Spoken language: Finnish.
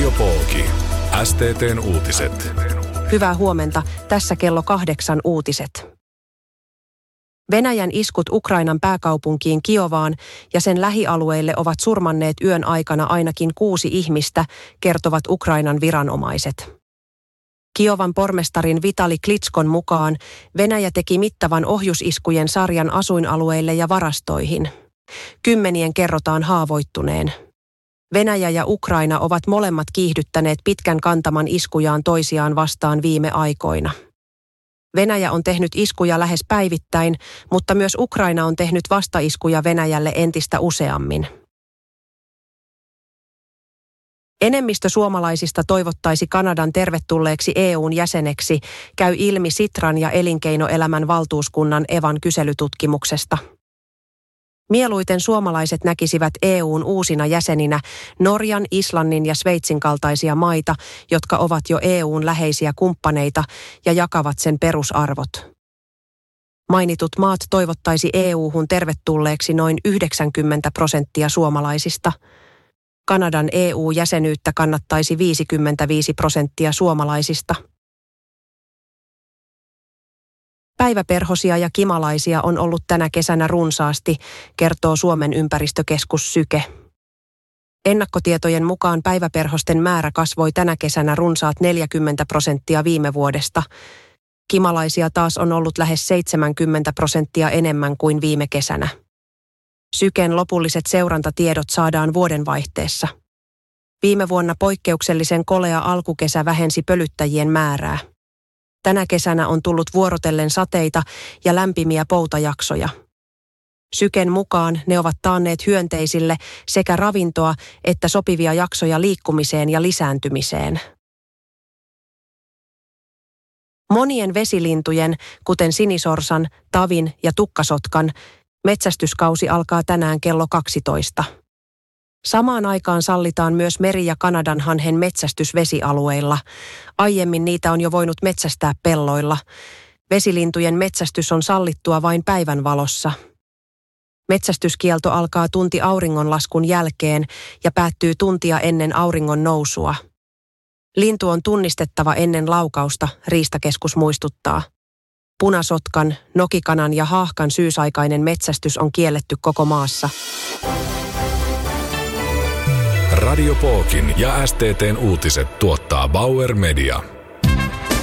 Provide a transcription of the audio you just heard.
Radiopolki. STT:n uutiset. Hyvää huomenta. Tässä kello 8 uutiset. Venäjän iskut Ukrainan pääkaupunkiin Kiovaan ja sen lähialueille ovat surmanneet yön aikana ainakin 6 ihmistä, kertovat Ukrainan viranomaiset. Kiovan pormestarin Vitali Klitskon mukaan Venäjä teki mittavan ohjusiskujen sarjan asuinalueille ja varastoihin. 10 kerrotaan haavoittuneen. Venäjä ja Ukraina ovat molemmat kiihdyttäneet pitkän kantaman iskujaan toisiaan vastaan viime aikoina. Venäjä on tehnyt iskuja lähes päivittäin, mutta myös Ukraina on tehnyt vastaiskuja Venäjälle entistä useammin. Enemmistö suomalaisista toivottaisi Kanadan tervetulleeksi EU:n jäseneksi, käy ilmi Sitran ja elinkeinoelämän valtuuskunnan Evan kyselytutkimuksesta. Mieluiten suomalaiset näkisivät EU:n uusina jäseninä Norjan, Islannin ja Sveitsin kaltaisia maita, jotka ovat jo EU:n läheisiä kumppaneita ja jakavat sen perusarvot. Mainitut maat toivottaisi EU:hun tervetulleeksi noin 90% suomalaisista. Kanadan EU-jäsenyyttä kannattaisi 55% suomalaisista. Päiväperhosia ja kimalaisia on ollut tänä kesänä runsaasti, kertoo Suomen ympäristökeskus Syke. Ennakkotietojen mukaan päiväperhosten määrä kasvoi tänä kesänä runsaat 40% viime vuodesta. Kimalaisia taas on ollut lähes 70% enemmän kuin viime kesänä. Syken lopulliset seurantatiedot saadaan vuodenvaihteessa. Viime vuonna poikkeuksellisen kolea alkukesä vähensi pölyttäjien määrää. Tänä kesänä on tullut vuorotellen sateita ja lämpimiä poutajaksoja. Syken mukaan ne ovat taanneet hyönteisille sekä ravintoa että sopivia jaksoja liikkumiseen ja lisääntymiseen. Monien vesilintujen, kuten sinisorsan, tavin ja tukkasotkan, metsästyskausi alkaa tänään kello 12. Samaan aikaan sallitaan myös meri- ja kanadanhanhen metsästys vesialueilla. Aiemmin niitä on jo voinut metsästää pelloilla. Vesilintujen metsästys on sallittua vain päivänvalossa. Metsästyskielto alkaa tunti auringonlaskun jälkeen ja päättyy tuntia ennen auringon nousua. Lintu on tunnistettava ennen laukausta, Riistakeskus muistuttaa. Punasotkan, nokikanan ja haahkan syysaikainen metsästys on kielletty koko maassa. Radiopolkin ja STT:n uutiset tuottaa Bauer Media.